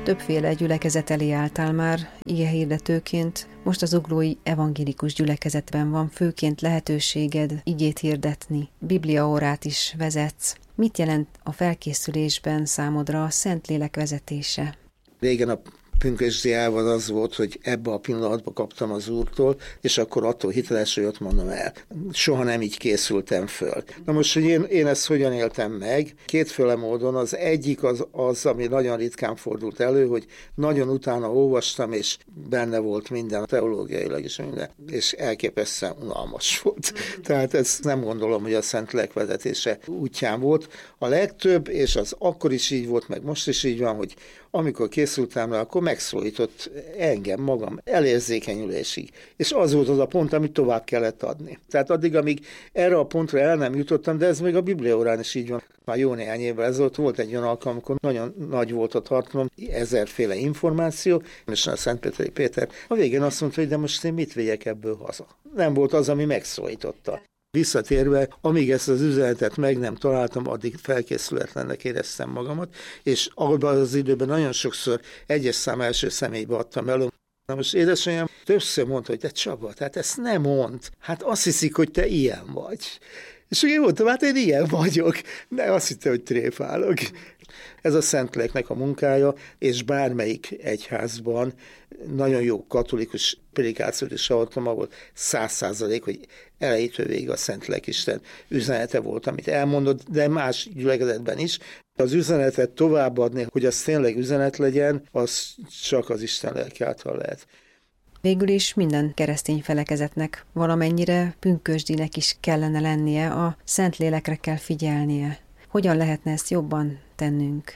Többféle gyülekezet elé álltál már igehirdetőként, most az Zuglói Evangélikus Gyülekezetben van főként lehetőséged igét hirdetni, bibliaórát is vezetsz. Mit jelent a felkészülésben számodra a Szentlélek vezetése? Régen a pünkösdiával az volt, hogy ebbe a pillanatban kaptam az Úrtól, és akkor attól hiteles, hogy ott mondom el. Soha nem így készültem föl. Na most, hogy én ezt hogyan éltem meg? Kétféle módon. Az egyik az, ami nagyon ritkán fordult elő, hogy nagyon utána olvastam, és benne volt minden, teológiailag is minden, és elképesztően unalmas volt. Tehát ezt nem gondolom, hogy a Szentlélek vezetése útján volt. A legtöbb, és az akkor is így volt, meg most is így van, hogy amikor készültem rá, akkor megszólított engem, magam, elérzékenyülésig. És az volt az a pont, amit tovább kellett adni. Tehát addig, amíg erre a pontra el nem jutottam, de ez még a bibliaórán is így van. Már jó néhány évvel ezelőtt volt egy olyan alkalom, amikor nagyon nagy volt a tartalom, 1000-féle információ, és a Szentpéteri Péter a végén azt mondta, hogy de most én mit vigyek ebből haza. Nem volt az, ami megszólította. Visszatérve, amíg ezt az üzenetet meg nem találtam, addig felkészületlennek éreztem magamat, és abban az időben nagyon sokszor egyes szám első személybe adtam elő. Na most édesanyám többször mondta, hogy te Csaba, tehát ezt nem mondd, hát azt hiszik, hogy te ilyen vagy. És én mondtam, hát én ilyen vagyok, de azt hittem, hogy tréfálok. Ez a Szentléleknek a munkája, és bármelyik egyházban nagyon jó katolikus prédikációt is hallottam, ahol 100%, hogy elejétől végig a Szentlélek Isten üzenete volt, amit elmondott, de más gyülekezetben is. Az üzenetet továbbadni, hogy az tényleg üzenet legyen, az csak az Isten lelke által lehet. Végül is minden keresztény felekezetnek valamennyire pünkösdinek is kellene lennie, a Szentlélekre kell figyelnie. Hogyan lehetne ezt jobban tennünk?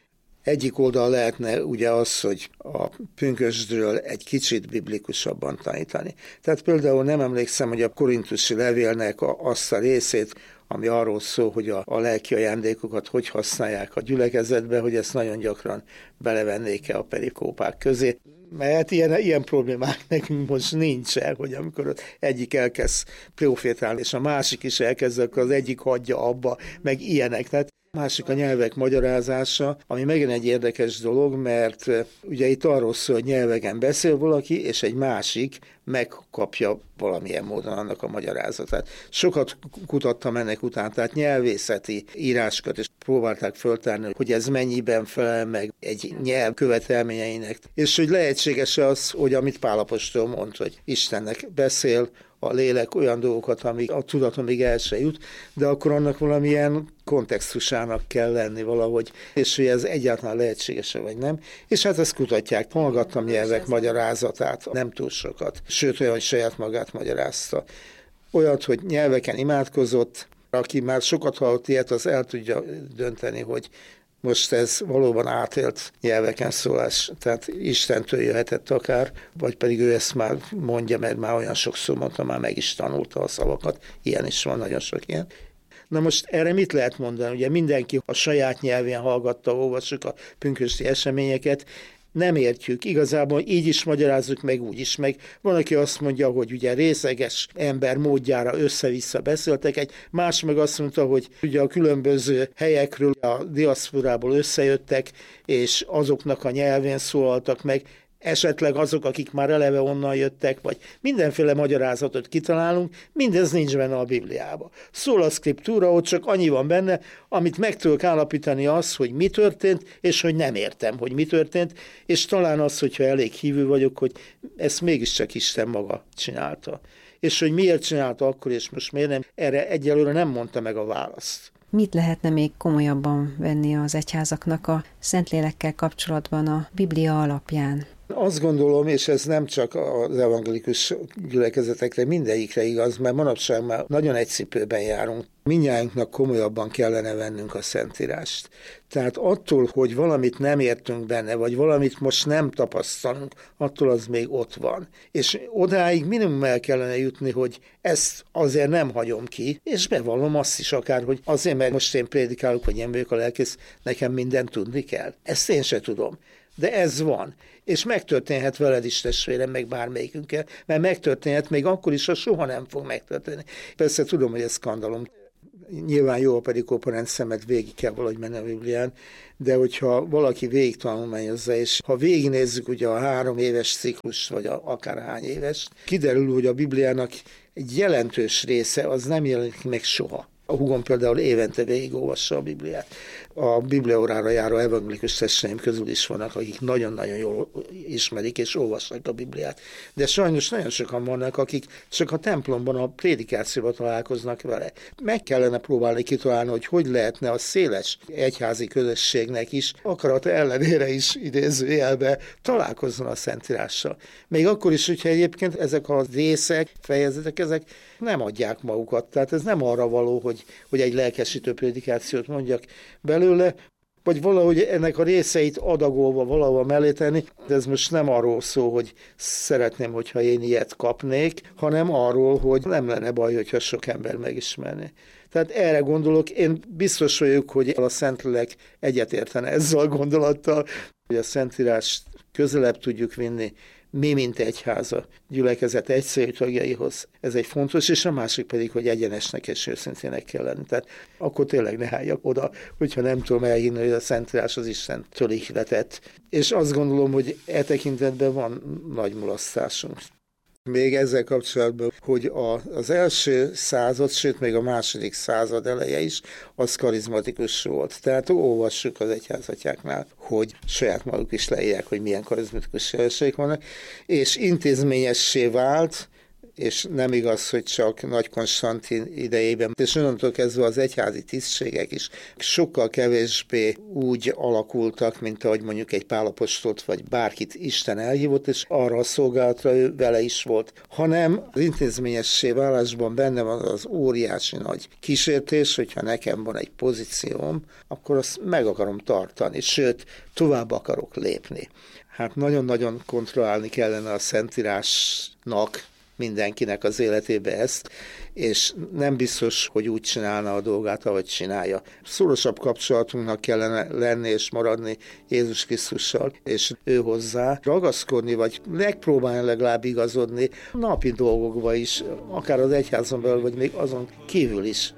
Egyik oldal lehetne ugye az, hogy a pünkösdről egy kicsit biblikusabban tanítani. Tehát például nem emlékszem, hogy a korintusi levélnek azt a részét, ami arról szól, hogy a lelki ajándékokat hogy használják a gyülekezetbe, hogy ezt nagyon gyakran belevennék-e a perikópák közé. Mert ilyen problémák nekünk most nincsen, hogy amikor egyik elkezd profétálni, és a másik is elkezd, akkor az egyik hagyja abba, meg ilyenek. Tehát másik a nyelvek magyarázása, ami megint egy érdekes dolog, mert ugye itt arról szól, hogy nyelveken beszél valaki, és egy másik megkapja valamilyen módon annak a magyarázatát. Sokat kutattam ennek után, tehát nyelvészeti írásokat, és próbálták föltárni, hogy ez mennyiben felel meg egy nyelv követelményeinek. És hogy lehetséges az, hogy amit Pál apostol mond, hogy Istennek beszél, a lélek olyan dolgokat, amik a tudatomig el se jut, de akkor annak valamilyen kontextusának kell lenni valahogy, és hogy ez egyáltalán lehetséges-e vagy nem. És hát ezt kutatják. Hallgattam nyelvek magyarázatát, nem túl sokat. Sőt, olyan, hogy saját magát magyarázta. Olyat, hogy nyelveken imádkozott, aki már sokat hallott ilyet, az el tudja dönteni, hogy most ez valóban átélt nyelveken szólás, tehát Istentől jöhetett akár, vagy pedig ő ezt már mondja, mert már olyan sokszor mondta, már meg is tanulta a szavakat. Ilyen is van, nagyon sok ilyen. Na most erre mit lehet mondani? Ugye mindenki a saját nyelvén hallgatta, olvassuk a pünkösdi eseményeket, nem értjük. Igazából így is magyarázzuk, meg úgy is. Meg van, aki azt mondja, hogy ugye részeges ember módjára össze-vissza beszéltek, egy más meg azt mondta, hogy ugye a különböző helyekről, a diaszporából összejöttek, és azoknak a nyelvén szólaltak meg, esetleg azok, akik már eleve onnan jöttek, vagy mindenféle magyarázatot kitalálunk, mindez nincs benne a Bibliában. Szól a szkriptúra, ott csak annyi van benne, amit meg tudok állapítani az, hogy mi történt, és hogy nem értem, hogy mi történt, és talán az, hogyha elég hívő vagyok, hogy ezt mégiscsak Isten maga csinálta. És hogy miért csinálta akkor, és most miért nem, erre egyelőre nem mondta meg a választ. Mit lehetne még komolyabban venni az egyházaknak a Szentlélekkel kapcsolatban a Biblia alapján? Azt gondolom, és ez nem csak az evangélikus gyülekezetekre, mindegyikre igaz, mert manapság már nagyon egy cipőben járunk. Mindnyájunknak komolyabban kellene vennünk a Szentírást. Tehát attól, hogy valamit nem értünk benne, vagy valamit most nem tapasztalunk, attól az még ott van. És odáig minimum el kellene jutni, hogy ezt azért nem hagyom ki, és bevallom azt is akár, hogy azért, mert most én prédikálok, vagy én vagyok a lelkész, nekem mindent tudni kell. Ezt én se tudom. De ez van. És megtörténhet veled is, testvérem, meg bármelyikünkkel, mert megtörténhet még akkor is, ha soha nem fog megtörténni. Persze tudom, hogy ez skandalom. Nyilván jó a perikópa rendszemet végig kell valahogy menni a Biblián, de hogyha valaki végig tanulmányozza, és ha végignézzük ugye a 3 éves ciklus, vagy akárhány éves, kiderül, hogy a Bibliának egy jelentős része az nem jelenik meg soha. A húgom például évente végigolvassa a Bibliát. A bibliaórára járó evangélikus testvéreim közül is vannak, akik nagyon-nagyon jól ismerik és olvasnak a Bibliát. De sajnos nagyon sokan vannak, akik csak a templomban, a prédikációban találkoznak vele. Meg kellene próbálni kitalálni, hogy lehetne a széles egyházi közösségnek is, akarata ellenére is idézőjelbe találkozzon a Szentírással. Még akkor is, hogyha egyébként ezek a részek, fejezetek, ezek nem adják magukat. Tehát ez nem arra való, hogy egy lelkesítő prédikációt mondjak belőle, vagy valahogy ennek a részeit adagolva valahol mellé tenni, de ez most nem arról szól, hogy szeretném, hogyha én ilyet kapnék, hanem arról, hogy nem lenne baj, hogyha sok ember megismerné. Tehát erre gondolok, én biztos vagyok, hogy a Szentlélek egyetértene ezzel a gondolattal, hogy a Szentírást közelebb tudjuk vinni mi, mint egyház a gyülekezet egyszerű tagjaihoz. Ez egy fontos, és a másik pedig, hogy egyenesnek és őszintének kell lenni. Tehát akkor tényleg ne álljak oda, hogyha nem tudom elhinni, hogy a Szentírás az Istentől ihletett. És azt gondolom, hogy e tekintetben van nagy mulasztásunk. Még ezzel kapcsolatban, hogy az első század, sőt még a második század eleje is, az karizmatikus volt. Tehát olvassuk az egyházatjáknál, hogy saját maguk is leírják, hogy milyen karizmatikus jelenségek vannak, és intézményessé vált, és nem igaz, hogy csak Nagy Konstantin idejében, és onnantól kezdve az egyházi tisztségek is sokkal kevésbé úgy alakultak, mint ahogy mondjuk egy Pál apostolt, vagy bárkit Isten elhívott, és arra a szolgálatra ő vele is volt, hanem az intézményessé válásban benne van az óriási nagy kísértés, hogyha nekem van egy pozícióm, akkor azt meg akarom tartani, sőt, tovább akarok lépni. Hát nagyon-nagyon kontrollálni kellene a Szentírásnak, mindenkinek az életébe ezt, és nem biztos, hogy úgy csinálna a dolgát, ahogy csinálja. Szorosabb kapcsolatunknak kellene lenni és maradni Jézus Krisztussal, és ő hozzá ragaszkodni, vagy megpróbálni legalább igazodni napi dolgokba is, akár az egyházon belül, vagy még azon kívül is.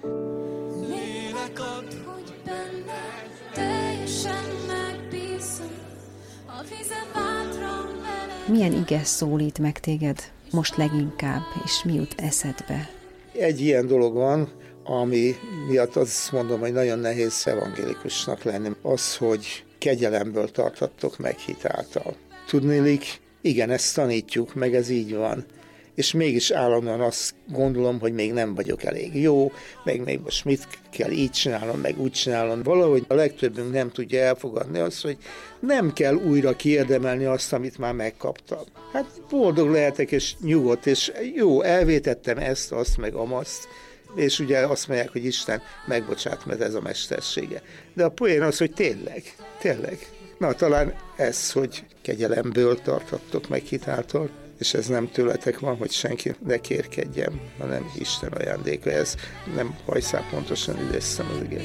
Milyen ige szólít meg téged most leginkább, és mi jut eszedbe? Egy ilyen dolog van, ami miatt azt mondom, hogy nagyon nehéz evangélikusnak lenni. Az, hogy kegyelemből tartattok meg hit által. Tudniillik, igen, ezt tanítjuk, meg ez így van. És mégis állandóan azt gondolom, hogy még nem vagyok elég jó, meg még most mit kell így csinálnom, meg úgy csinálnom. Valahogy a legtöbbünk nem tudja elfogadni azt, hogy nem kell újra kiérdemelni azt, amit már megkaptam. Hát boldog lehetek, és nyugodt, és jó, elvétettem ezt, azt, meg amazt, és ugye azt mondják, hogy Isten megbocsát, mert ez a mestersége. De a poén az, hogy tényleg. Na, talán ez, hogy kegyelemből tartattok meg hitáltal, és ez nem tőletek van, hogy senki ne kérkedjen, hanem Isten ajándéka. Ez nem hajszál pontosan idéztem az igét.